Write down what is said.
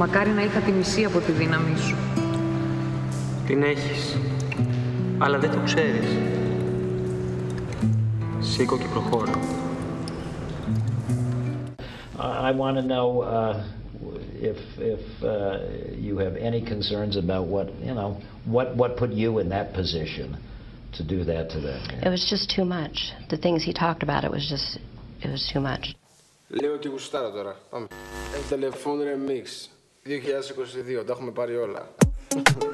Μακάρι να είχα τη μισή από τη δύναμή σου. Την έχεις, αλλά δεν το ξέρεις. Σήκω και προχώρα. I want to know if you have any concerns about what put you in that position to do that to them. It was just too much. The things he talked about, it was too much. Λέω ότι γουστάρω τώρα. Πάμε. Telephone Remix 2022, τα έχουμε πάρει όλα.